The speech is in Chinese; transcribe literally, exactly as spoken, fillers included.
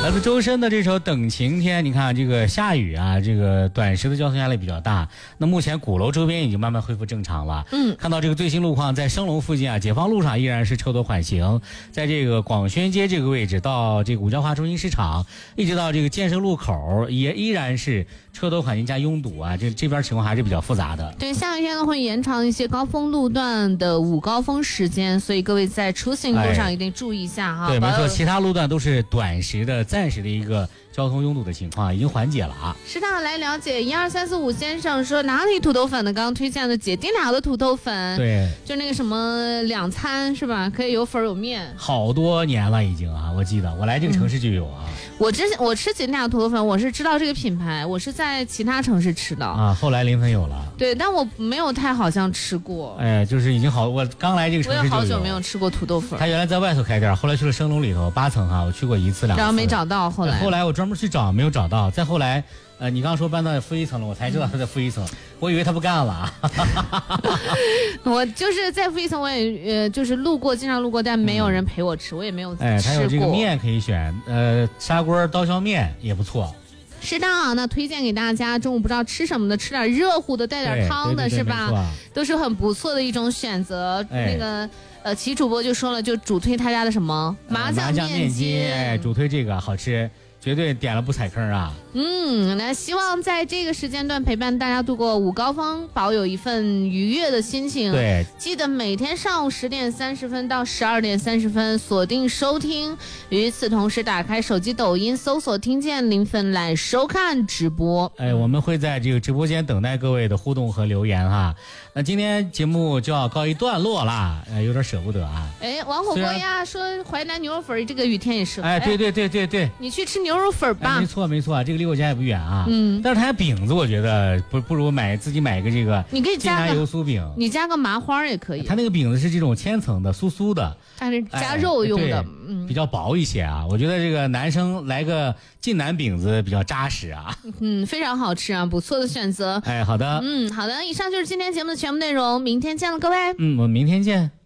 来自周深的这首《等晴天》，你看这个下雨啊，这个短时的交通压力比较大。那目前鼓楼周边已经慢慢恢复正常了。嗯，看到这个最新路况，在升龙附近啊，解放路上依然是车多缓行，在这个广宣街这个位置到这个五交化中心市场，一直到这个建设路口，也依然是车多缓行加拥堵啊，这这边情况还是比较复杂的。 对，下雨天呢会延长一些高峰路段的午高峰时间，所以各位在出行路上一定注意一下哈。 对，没错，其他路段都是短时的、暂时的一个交通拥堵的情况，已经缓解了啊。 适当来了解，一二三四五先生说哪里土豆粉的？刚刚推荐的姐弟俩的土豆粉， 对， 就那个什么两餐是吧？可以有粉有面， 好多年了已经啊，我记得我来这个城市就有啊。 嗯、我之前我吃姐弟俩土豆粉，我是知道这个品牌，我是在其他城市吃的啊，后来临汾有了。 对，但我没有太好像吃过。 哎，就是已经好，我刚来这个城市就有。 我也好久没有吃过土豆粉。 他原来在外头开店，后来去了升龙里头八层哈、啊，我去过一次两次， 然后没找到，后来后来我专门去找没有找到，再后来。呃，你刚刚说搬到负一层了，我才知道他在负一层，我以为他不干了。 我就是在负一层，我也呃就是路过，经常路过，但没有人陪我吃，嗯、我也没有吃过。 哎，他有这个面可以选，呃，砂锅刀削面也不错。 适当啊，那推荐给大家，中午不知道吃什么的，吃点热乎的，带点汤的， 对对对对是吧？都是很不错的一种选择。哎、那个呃，齐主播就说了，就主推他家的什么麻酱面筋， 哎，主推这个好吃。绝对点了不踩坑啊！ 嗯，那希望在这个时间段陪伴大家度过午高峰，保有一份愉悦的心情。 对， 记得每天上午十点三十分到十二点三十分锁定收听。与此同时，打开手机抖音搜索“听见临汾”来收看直播。 哎，我们会在这个直播间等待各位的互动和留言哈。那今天节目就要告一段落啦，呃，有点舍不得啊。 哎，王火锅呀，说淮南牛肉粉这个雨天也适合。 哎，对对对对对， 你去吃牛肉粉吧。 哎、没错没错，这个离我家也不远啊。 嗯， 但是它饼子我觉得不不如买自己买个这个， 你可以加个油酥饼， 你加个麻花也可以。 它那个饼子是这种千层的酥酥的， 它是加肉用的， 哎、嗯，比较薄一些啊。我觉得这个男生来个晋南饼子比较扎实啊。 嗯，非常好吃啊，不错的选择。 哎，好的， 嗯，好的，以上就是今天节目的全部内容，明天见了各位。 嗯，我们明天见。